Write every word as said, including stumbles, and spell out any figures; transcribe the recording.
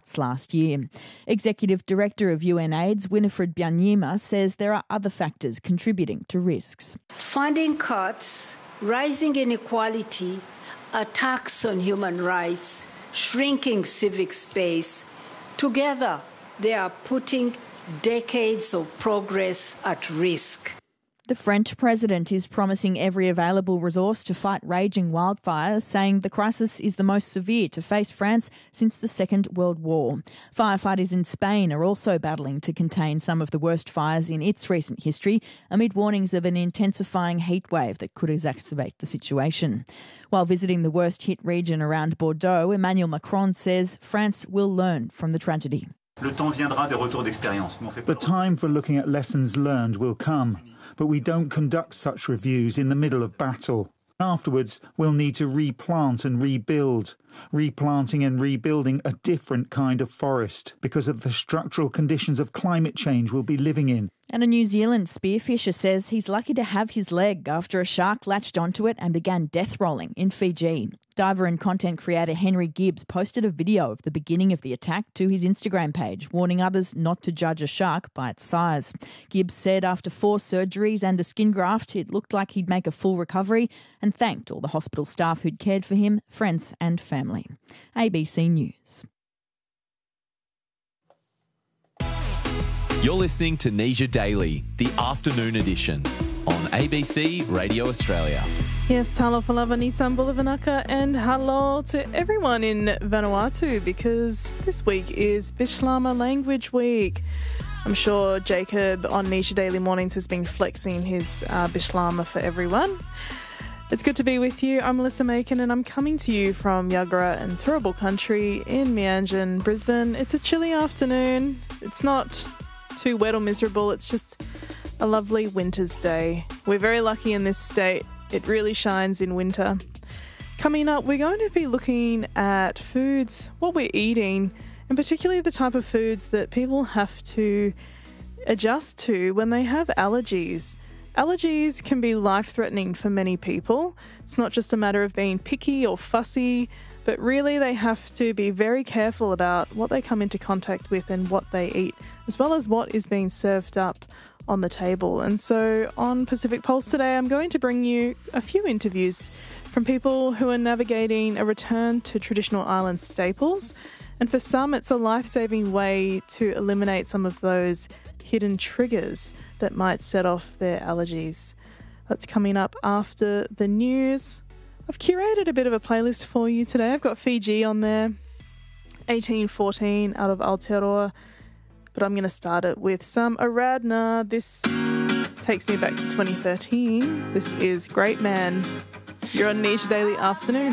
deaths last year. Executive Director of UNAIDS, Winifred Byanyima, says there are other factors contributing to risks. Funding cuts, rising inequality, attacks on human rights, shrinking civic space. Together, they are putting decades of progress at risk. The French president is promising every available resource to fight raging wildfires, saying the crisis is the most severe to face France since the Second World War. Firefighters in Spain are also battling to contain some of the worst fires in its recent history, amid warnings of an intensifying heatwave that could exacerbate the situation. While visiting the worst-hit region around Bordeaux, Emmanuel Macron says France will learn from the tragedy. The time for looking at lessons learned will come, but we don't conduct such reviews in the middle of battle. Afterwards, we'll need to replant and rebuild, replanting and rebuilding a different kind of forest because of the structural conditions of climate change we'll be living in. And a New Zealand spearfisher says he's lucky to have his leg after a shark latched onto it and began death rolling in Fiji. Diver and content creator Henry Gibbs posted a video of the beginning of the attack to his Instagram page, warning others not to judge a shark by its size. Gibbs said after four surgeries and a skin graft, it looked like he'd make a full recovery, and thanked all the hospital staff who'd cared for him, friends and family. A B C News. You're listening to Nisha Daily, the afternoon edition, on A B C Radio Australia. Yes, talo falava Nissan Bulavanaka, and hello to everyone in Vanuatu, because this week is Bislama Language Week. I'm sure Jacob on Nisha Daily Mornings has been flexing his uh, Bislama for everyone. It's good to be with you. I'm Melissa Macon, and I'm coming to you from Yuggera and Turrbal Country in Meanjin, Brisbane. It's a chilly afternoon. It's not too wet or miserable. It's just a lovely winter's day. We're very lucky in this state. It really shines in winter. Coming up, we're going to be looking at foods, what we're eating, and particularly the type of foods that people have to adjust to when they have allergies. Allergies can be life-threatening for many people. It's not just a matter of being picky or fussy, but really they have to be very careful about what they come into contact with and what they eat, as well as what is being served up on the table. And so on Pacific Pulse today, I'm going to bring you a few interviews from people who are navigating a return to traditional island staples. And for some, it's a life-saving way to eliminate some of those hidden triggers that might set off their allergies. That's coming up after the news. I've curated a bit of a playlist for you today. I've got Fiji on there, eighteen fourteen out of Aotearoa. But I'm going to start it with some Aradna. This takes me back to twenty thirteen. This is Great Man. You're on Nisha Daily Afternoon.